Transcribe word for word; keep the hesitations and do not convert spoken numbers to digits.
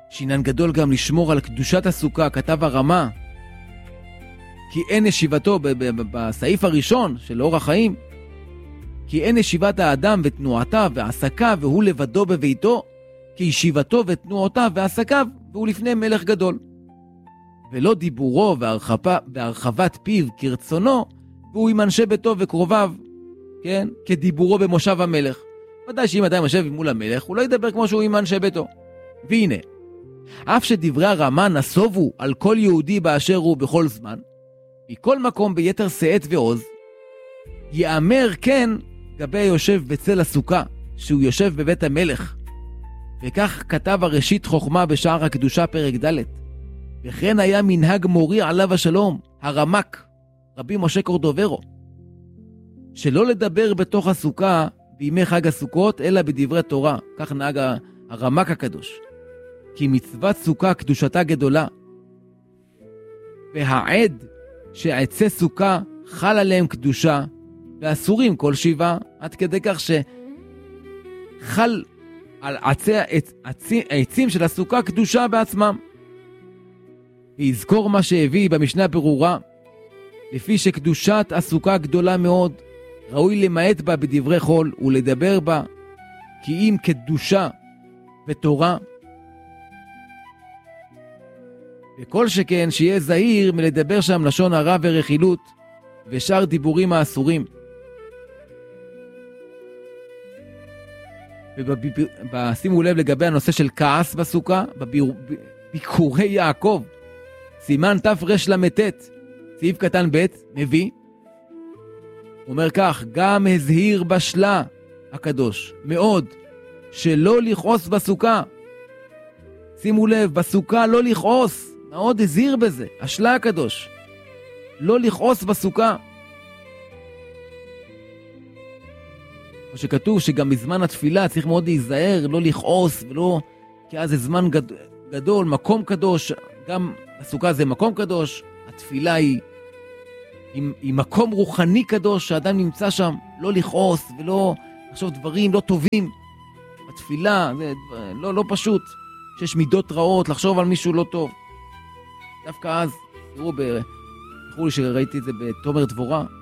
שעניין גדול גם לשמור על קדושת הסוכה, כתב הרמה, כי אין ישיבתו, בסעיף הראשון של אורח חיים, כי אין ישיבת האדם ותנועותיו ועסקיו והוא לבדו בביתו, כי ישיבתו ותנועותיו ועסקיו והוא לפני מלך גדול. ולא דיבורו והרחבה, והרחבת פיו כרצונו, והוא עם אנשי ביתו וקרוביו, כן? כדיבורו במושב המלך. ודאי שאם אדם יושב מול המלך, הוא לא ידבר כמו שהוא עם אנשי ביתו. והנה, אף שדברי הרמה נסובו על כל יהודי באשר הוא בכל זמן, מכל מקום ביתר שאת ועוז, יאמר כן גבי יושב בצל הסוכה, שהוא יושב בבית המלך. וכך כתב הראשית חוכמה בשער הקדושה פרק ד'. וכן היה מנהג מורי עליו השלום, הרמק, רבי משה קורדוברו, שלא לדבר בתוך הסוכה בימי חג הסוכות, אלא בדברי תורה. כך נהג הרמק הקדוש. כי מצוות סוכה קדושתה גדולה. והעד שעצי סוכה חל עליהם קדושה, ואסורים כל שבעה, עד כדי כך שחל על עצי, עצי, העצים של הסוכה קדושה בעצמם. ויזכור מה שהביא במשנה ברורה, לפי שקדושת הסוכה גדולה מאוד, ראוי למעט בה בדברי חול ולדבר בה, כי אם קדושה ותורה, וכל שכן שיהיה זהיר מלדבר שם לשון הרע ורכילות, ושאר דיבורים האסורים. ושימו לב לגבי הנושא של כעס בסוכה, בביקורי יעקב, סימן תרש למתת, סעיף קטן ב' מביא, אומר כך, גם הזהיר בשלה הקדוש מאוד, שלא לכעוס בסוכה. שימו לב, בסוכה לא לכעוס, מאוד הזהיר בזה, השלה הקדוש, לא לכעוס בסוכה. כמו שכתוב שגם בזמן התפילה צריך מאוד להיזהר, לא לכעוס, ולא, כי אז זה זמן גד... גדול, מקום קדוש, גם הסוכה זה מקום קדוש, התפילה היא, היא, היא מקום רוחני קדוש, שהאדם נמצא שם, לא לכעוס ולא לחשוב דברים לא טובים. התפילה זה לא, לא פשוט, שיש מידות רעות, לחשוב על מישהו לא טוב. דווקא אז, תראו, תראו לי שראיתי את זה בתומר דבורה,